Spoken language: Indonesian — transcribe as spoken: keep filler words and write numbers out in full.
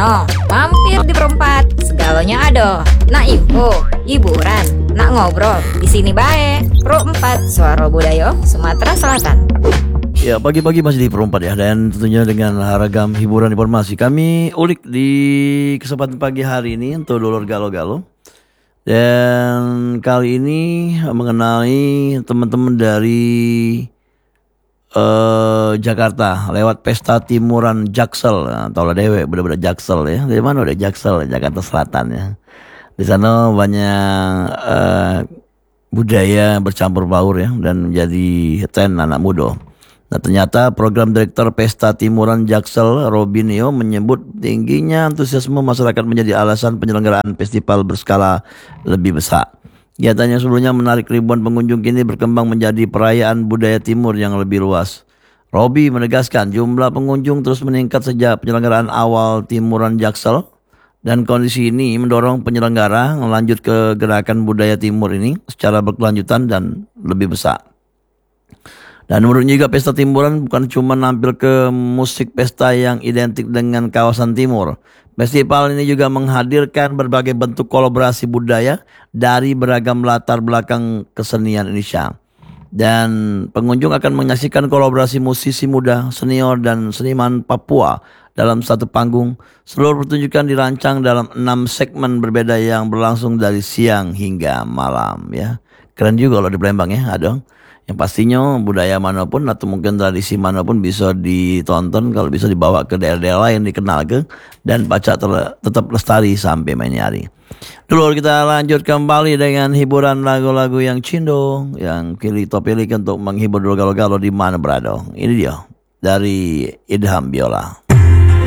Ano, mampir di perempat, segalanya ada. Nak info, hiburan, nak ngobrol, di sini bae. Perempat, Suara Budaya, Sumatera Selatan. Ya, pagi-pagi masih di perempat ya, dan tentunya dengan ragam hiburan informasi. Kami ulik di kesempatan pagi hari ini untuk dulur galo-galo. Dan kali ini mengenai teman-teman dari uh, Jakarta lewat pesta timuran Jaksel. Nah, tau lah dewe, bener-bener Jaksel ya. Dari mana udah Jaksel, Jakarta Selatan ya. Di sana banyak uh, budaya bercampur baur ya, dan menjadi tren anak muda. Nah, ternyata program direktur Pesta Timuran Jaksel, Robinio, menyebut tingginya antusiasme masyarakat menjadi alasan penyelenggaraan festival berskala lebih besar. Kegiatan yang sebelumnya menarik ribuan pengunjung kini berkembang menjadi perayaan budaya timur yang lebih luas. Robi menegaskan jumlah pengunjung terus meningkat sejak penyelenggaraan awal Timuran Jaksel, dan kondisi ini mendorong penyelenggara melanjut ke gerakan budaya timur ini secara berkelanjutan dan lebih besar. Dan menurutnya juga pesta timuran bukan cuma nampil ke musik pesta yang identik dengan kawasan timur. Festival ini juga menghadirkan berbagai bentuk kolaborasi budaya dari beragam latar belakang kesenian Indonesia. Dan pengunjung akan menyaksikan kolaborasi musisi muda, senior, dan seniman Papua dalam satu panggung. Seluruh pertunjukan dirancang dalam enam segmen berbeda yang berlangsung dari siang hingga malam ya. Keren juga loh di Palembang ya, ada. Yang pastinya budaya manapun atau mungkin tradisi manapun bisa ditonton, kalau bisa dibawa ke daerah-daerah lain, dikenal ke, dan baca ter- tetap lestari sampai main hari. Dulu kita lanjut kembali dengan hiburan lagu-lagu yang cindo, yang pilih pilih untuk menghibur dulu galau-galau di mana berada. Ini dia dari Idham Biola.